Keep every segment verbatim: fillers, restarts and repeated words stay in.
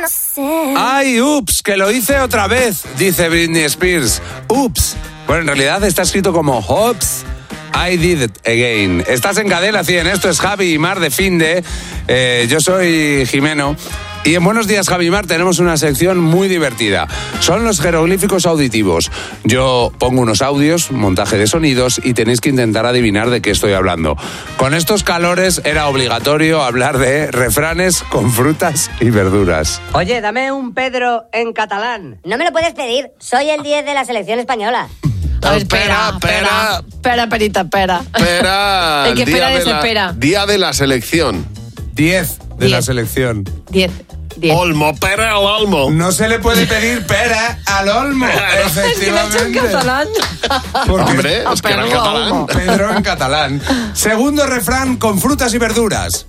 no sé. ¡Ay, ups! Que lo hice otra vez, dice Britney Spears. ¡Ups! Bueno, en realidad está escrito como Hops. I did it again. Estás en Cadena cien, esto es Javi y Mar de Finde. Eh, yo soy Jimeno. Y en Buenos Días, Javi y Mar, tenemos una sección muy divertida. Son los jeroglíficos auditivos. Yo pongo unos audios, montaje de sonidos, y tenéis que intentar adivinar de qué estoy hablando. Con estos calores era obligatorio hablar de refranes con frutas y verduras. Oye, dame un Pedro en catalán. No me lo puedes pedir, soy el diez de la selección española. A ver, espera, espera. Espera, perita, espera. Espera. El que espera día de la- desespera. Día de la selección. Diez de Diez. la selección. Diez. Diez. Olmo, pera al olmo. No se le puede pedir pera al olmo, Es que lo he hecho en efectivamente. catalán. Porque Hombre, es que era Pero catalán. olmo. Pedro en catalán. Segundo refrán con frutas y verduras.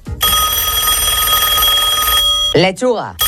Lechuga.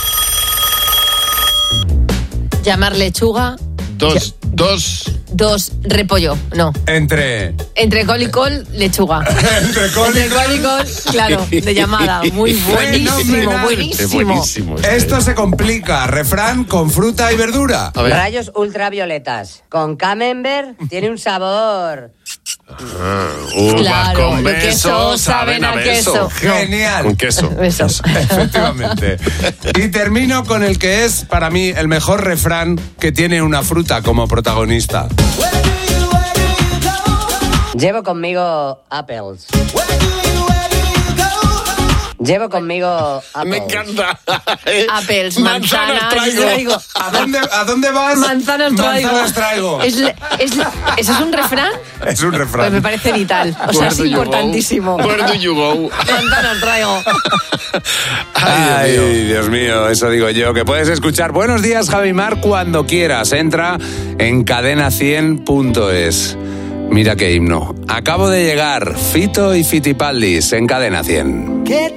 Llamar lechuga. Dos, dos. Dos, repollo. No. Entre... Entre col y col, lechuga. Entre col y Entre col y col, claro, de llamada. Muy buenísimo, Fenomenal. buenísimo. Es buenísimo. este. Esto se complica. Refrán con fruta y verdura. A ver. Rayos ultravioletas. Con camembert tiene un sabor. Uvas Claro, con de beso, queso saben a beso. Genial. Con queso. Eso. Efectivamente. Y termino con el que es, para mí, el mejor refrán que tiene una fruta como protagonista. Llevo conmigo apples. Llevo conmigo apples. Me encanta. Apples, Manzanas manzanas, traigo. traigo. ¿A dónde, ¿A dónde vas? Manzanas traigo. Manzanas traigo. Es, es, ¿Eso es un refrán? Es un Pues me refrán. parece vital. O sea, Where es do you go? importantísimo. Where do you go? Manzanas traigo. Ay, Dios mío. Dios mío, eso digo yo, que puedes escuchar Buenos Días, Javi Mar, cuando quieras. Entra en cadena cien punto es. Mira qué himno. Acabo de llegar, Fito y Fitipaldis en Cadena cien. ¿Qué